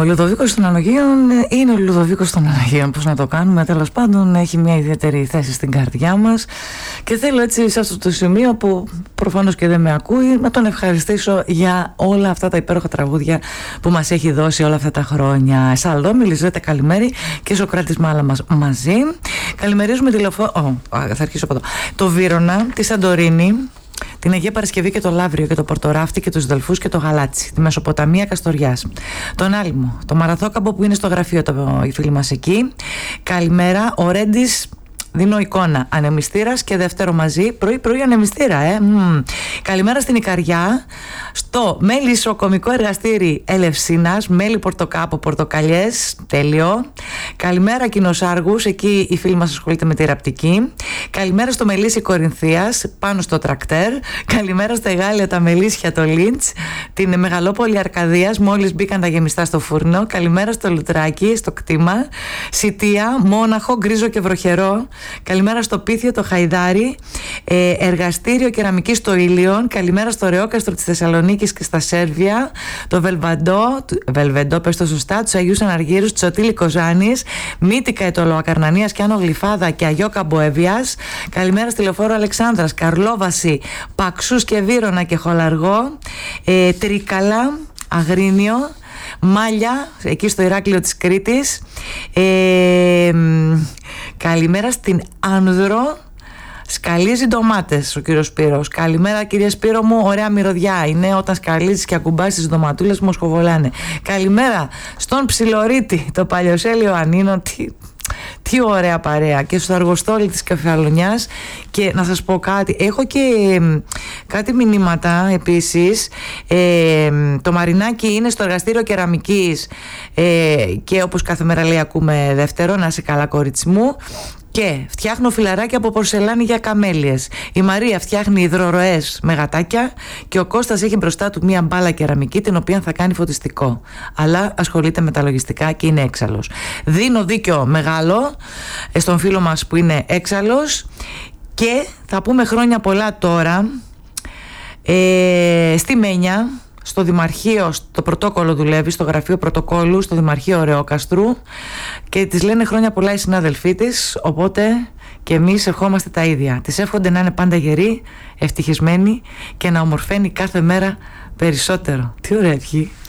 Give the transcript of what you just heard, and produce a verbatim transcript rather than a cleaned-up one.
Ο Λουδοβίκος των Ανογείων είναι ο Λουδοβίκος των Ανογείων. Πώς να το κάνουμε, τέλος πάντων, έχει μια ιδιαίτερη θέση στην καρδιά μας. Και θέλω έτσι σε αυτό το σημείο, που προφανώς και δεν με ακούει, να τον ευχαριστήσω για όλα αυτά τα υπέροχα τραγούδια που μας έχει δώσει όλα αυτά τα χρόνια. Σαλόμι, Λιζέτα, καλημέρι, και Σοκράτης Μάλα μας μαζί. Καλημερίζουμε τηλεφώνημα. Oh, θα αρχίσω από εδώ. Το Βύρωνα, τη Σαντορίνη, την Αγία Παρασκευή και το Λαύριο και το Πορτοράφτη και τους Δελφούς και το Γαλάτσι, τη Μεσοποταμία Καστοριάς, τον Άλυμο, το Μαραθόκαμπο που είναι στο γραφείο το, οι φίλοι μας εκεί. Καλημέρα, ο Ρέντης. Δίνω εικόνα ανεμιστήρας και δεύτερο μαζί. Πρωί-πρωί ανεμιστήρα, ε. Mm. Καλημέρα στην Ικαριά, στο Μέλισσο Κομικό Εργαστήρι Ελευσίνας, μέλι πορτοκάπο, πορτοκαλιές. Τέλειο. Καλημέρα Κοινοσάργους, εκεί οι φίλοι μας ασχολείται με τη ραπτική. Καλημέρα στο Μελίσι Κορινθίας, πάνω στο τρακτέρ. Καλημέρα στα Εγάλια τα Μελίσια, το Λίντς, την Μεγαλόπολη Αρκαδίας, μόλις μπήκαν τα γεμιστά στο φούρνο. Καλημέρα στο Λουτράκι, στο κτήμα. Σιτία, Μόναχο, γκρίζο και βροχερό. Καλημέρα στο Πίθιο, το Χαϊδάρι, ε, εργαστήριο κεραμικής στο Ήλιον. Καλημέρα στο Ρεόκαστρο της Θεσσαλονίκης και στα Σέρβια, το Βελβαντό, Βελβεντό, πες το σωστά, τους Αγίους Αναργύρους, Τσοτήλη Κοζάνης, Μύτικα Ετωλοακαρνανίας και Άνω Γλυφάδα και Αγιό Καμποέβιας. Καλημέρα στη Λεωφόρο Αλεξάνδρας, Καρλόβαση, Παξούς και Βύρωνα και Χολαργό, ε, Τρίκαλα, Αγρίνιο, Μάλια, εκεί στο Ηράκλειο της Κρήτης. ε, Καλημέρα στην Άνδρο, σκαλίζει ντομάτες ο κύριος Σπύρος. Καλημέρα κύριε Σπύρο μου, ωραία μυρωδιά είναι όταν σκαλίζεις και ακουμπάς τις ντοματούλες που μοσχοβολάνε. Καλημέρα στον Ψιλορίτη, το Παλιοσέλιο Ανίνο. Τι, τι ωραία παρέα. Και στο Αργοστόλι της Κεφαλονιάς. Και να σας πω κάτι, έχω και ε, κάτι μηνύματα επίσης. ε, Το Μαρινάκι είναι στο εργαστήριο κεραμικής, ε, και όπως κάθε μέρα λέει ακούμε δεύτερο. Να είσαι καλά κορίτσι μου. Και φτιάχνω φιλαράκια από πορσελάνη για καμέλιες. Η Μαρία φτιάχνει υδροροές με γατάκια. Και ο Κώστας έχει μπροστά του μία μπάλα κεραμική, την οποία θα κάνει φωτιστικό. Αλλά ασχολείται με τα λογιστικά και είναι έξαλλος. Δίνω δίκιο μεγάλο στον φίλο μας που είναι έξαλλος. Και θα πούμε χρόνια πολλά τώρα ε, στη Μένια, στο Δημαρχείο, στο πρωτόκολλο δουλεύει, στο γραφείο πρωτοκόλλου, στο Δημαρχείο Ρεόκαστρου, και της λένε χρόνια πολλά οι συνάδελφοί της, οπότε και εμείς ευχόμαστε τα ίδια. Της εύχονται να είναι πάντα γερή, ευτυχισμένη και να ομορφαίνει κάθε μέρα περισσότερο. Τι ωραία ευχή.